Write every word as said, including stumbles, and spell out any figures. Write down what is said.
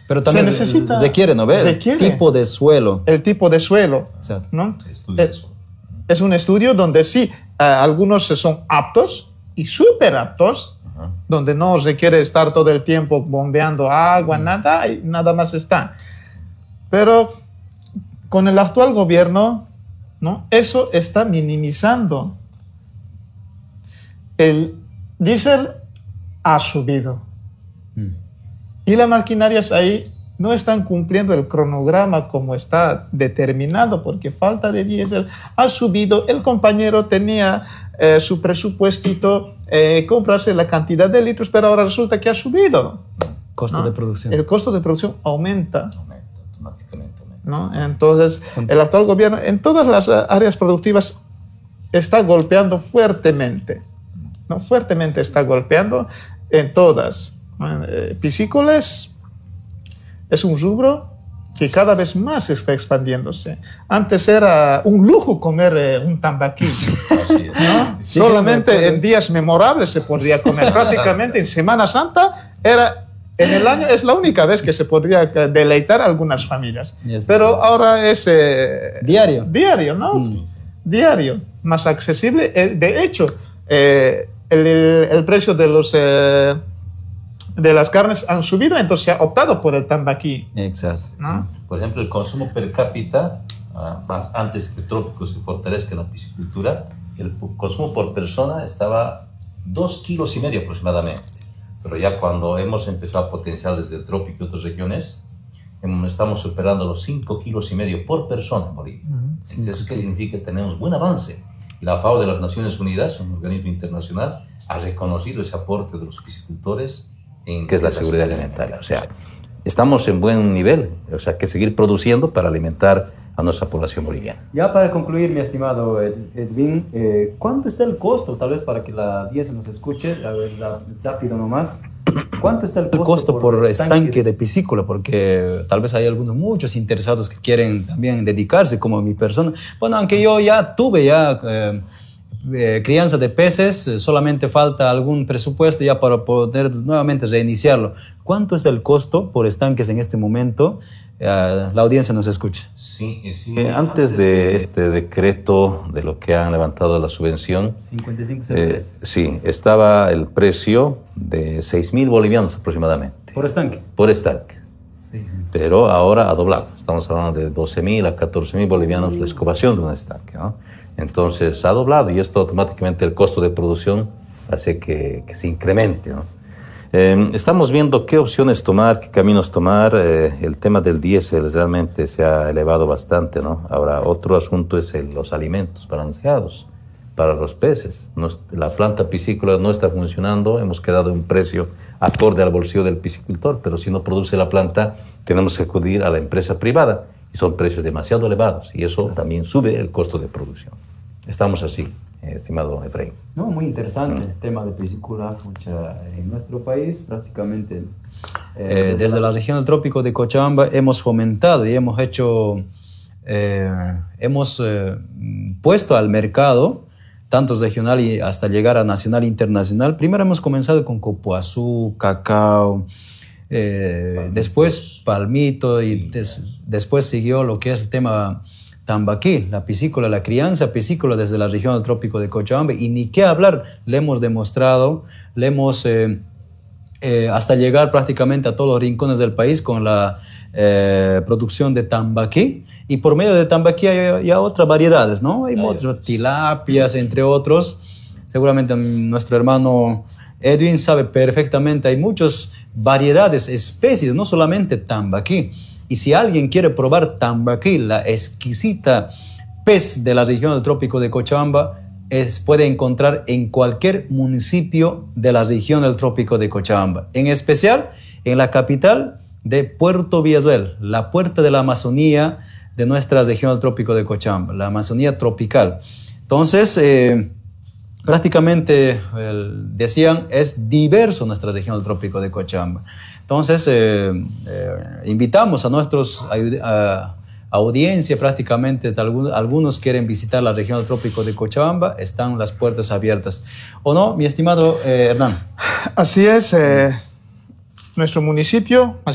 Pero también se necesita, se quiere, ¿no? Ver el tipo de suelo. El tipo de suelo, ¿no? Es, es un estudio donde sí, uh, algunos son aptos y súper aptos, uh-huh. donde no se quiere estar todo el tiempo bombeando agua, uh-huh. nada, y nada más está. Pero con el actual gobierno, ¿no? Eso está minimizando. El diésel ha subido. Mm. Y las maquinarias ahí no están cumpliendo el cronograma como está determinado, porque falta de diésel ha subido. El compañero tenía eh, su presupuestito, eh, comprarse la cantidad de litros, pero ahora resulta que ha subido. Costo ¿no? de producción. El costo de producción aumenta. Aumenta automáticamente. Aumenta. ¿No? Entonces, el actual gobierno en todas las áreas productivas está golpeando fuertemente. ¿no? Fuertemente está golpeando en todas. Eh, piscícolas es un rubro que cada vez más está expandiéndose. Antes era un lujo comer eh, un tambaquí. ¿no? Sí, solamente en días memorables se podría comer. Prácticamente en Semana Santa era, en el año es la única vez que se podría deleitar a algunas familias. Yes, Pero sí. ahora es eh, diario. Diario, ¿no? Mm. Diario, más accesible. Eh, de hecho, eh, el, el precio de los eh, de las carnes han subido, entonces se ha optado por el tambaquí. Exacto. ¿no? Por ejemplo, el consumo per cápita, uh, más antes que el trópico se fortalezca en la piscicultura, el consumo por persona estaba dos kilos y medio aproximadamente. Pero ya cuando hemos empezado a potenciar desde el trópico y otras regiones, estamos superando los cinco kilos y medio por persona en Bolivia. Uh-huh. ¿Eso qué significa? Que tenemos buen avance. Y la FAO de las Naciones Unidas, un organismo internacional, ha reconocido ese aporte de los piscicultores en que es la seguridad alimentaria. O sea, estamos en buen nivel, o sea, que seguir produciendo para alimentar a nuestra población boliviana. Ya para concluir, mi estimado Edwin, eh, ¿cuánto está el costo? Tal vez para que la audiencia nos escuche, a ver, rápido nomás. ¿Cuánto está el costo, el costo por, por estanque, estanque de, de piscícola? Porque tal vez hay algunos, muchos interesados que quieren también dedicarse como mi persona. Bueno, aunque yo ya tuve ya... Eh, Eh, crianza de peces, eh, solamente falta algún presupuesto ya para poder nuevamente reiniciarlo. ¿Cuánto es el costo por estanques en este momento? Eh, la audiencia nos escucha. Sí, sí. Eh, antes de este decreto de lo que han levantado la subvención, cincuenta y cinco eh, sí, estaba el precio de seis mil bolivianos aproximadamente. ¿Por estanque? Por estanque. Sí, sí. Pero ahora ha doblado. Estamos hablando de doce mil a catorce mil bolivianos uh. la excavación de un estanque, ¿no? Entonces ha doblado y esto automáticamente el costo de producción hace que, que se incremente, ¿no? Eh, estamos viendo qué opciones tomar, qué caminos tomar. Eh, el tema del diésel realmente se ha elevado bastante, ¿no? Ahora, otro asunto es el, los alimentos balanceados para los peces. No, la planta piscícola no está funcionando, hemos quedado en un precio acorde al bolsillo del piscicultor, pero si no produce la planta, tenemos que acudir a la empresa privada. Y son precios demasiado elevados y eso también sube el costo de producción. Estamos así, eh, estimado Efraín. No, muy interesante el tema de piscícola. En nuestro país prácticamente... Eh, eh, desde la región del trópico de Cochabamba hemos fomentado y hemos hecho... Eh, hemos eh, puesto al mercado, tanto regional y hasta llegar a nacional e internacional. Primero hemos comenzado con copuazú, cacao... Eh, después palmito y des, después siguió lo que es el tema tambaquí, la piscícola, la crianza piscícola desde la región del trópico de Cochabamba y ni qué hablar, le hemos demostrado, le hemos eh, eh, hasta llegar prácticamente a todos los rincones del país con la eh, producción de tambaquí y por medio de tambaquí hay ya otras variedades, ¿no? Hay Ay, otras tilapias, entre otros, seguramente nuestro hermano Edwin sabe perfectamente, hay muchas variedades, especies, no solamente tambaquí. Y si alguien quiere probar tambaquí, la exquisita pez de la región del trópico de Cochabamba, es, puede encontrar en cualquier municipio de la región del trópico de Cochabamba. En especial en la capital de Puerto Villasuel, la puerta de la Amazonía de nuestra región del trópico de Cochabamba, la Amazonía tropical. Entonces, eh, prácticamente, el, decían, es diverso nuestra región del trópico de Cochabamba. Entonces, eh, eh, invitamos a nuestros a, a audiencia, prácticamente, algunos, algunos quieren visitar la región del trópico de Cochabamba, están las puertas abiertas. ¿O no, mi estimado eh, Hernán? Así es, eh, nuestro municipio...